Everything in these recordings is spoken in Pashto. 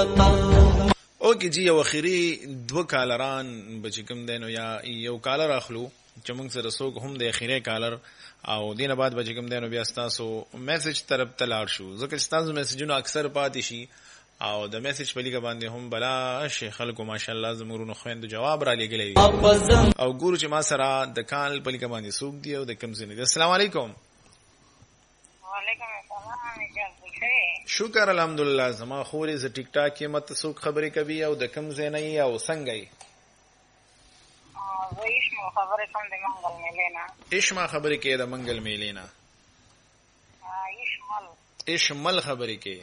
اوکې جی یو اخیری دو کالران به چې کوم دی نو یا یو کالر اخلو چې موږ سره څوک هم د اخیری کالر او دینه بعد به چې کوم دی نو بیا ستاسو میسج طرف ته لاړ شو ځکه چې ستاسو میسجونه اکثر پاتې شي او د میسج په لیکه باندې هم بلا شي خلکو ماشاءالله زمورونو خويندو جواب را لګلې او ګورو چې ما سره د کال په لیکه باندې څوک دی او د کوم ځای دی. السلام علیکم. وعلیکم السلام. شکر الحمدلله. زما خورې ز ټیک ټاک کې مت څوک خبرې کوي او د کوم ځای نه او څنګه یې؟ ویشمو خبرې کوم د منګل میلې نه. اشما خبرې کې د منګل میلې نه. اشمل خبرې کې.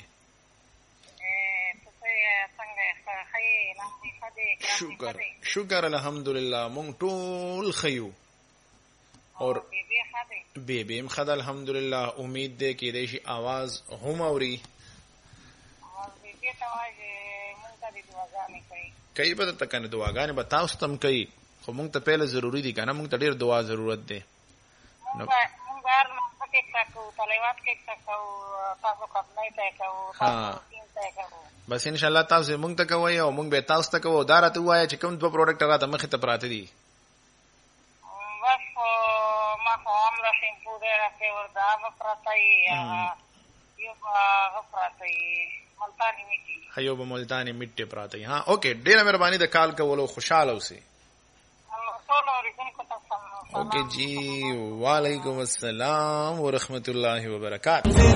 شکر الحمدلله مونږ ټول خیو اور بیبی ام خد الحمدلله. امید ده کې دې شي आवाज هم اوري. کوي په ته کنه دعاګانې به تاسو تم کوي خو مونږ ته پهله ضروری دي کنه مونږ ته ډیر دعا ضرورت ده. مونږ بار نو پکې تاسو تلوات کې تاسو خپلای ته کوو تاسو بس ان شاء الله تاسو مونږ ته کوی او مونږ به تاسو ته کوو. دا راته وایي چې کوم دوه پروډکټ راته مخې ته پراته دي. بس ما هم لا شیمپو دې راکې وردا پراتای یو پراتای ملتانی میټي هيو به ملتانی میټي پراتای. ها اوکې ډیره مهرباني د کال کولو خوشاله اوسئ. اوکې جی وعلیکم السلام ورحمت الله وبرکاتہ.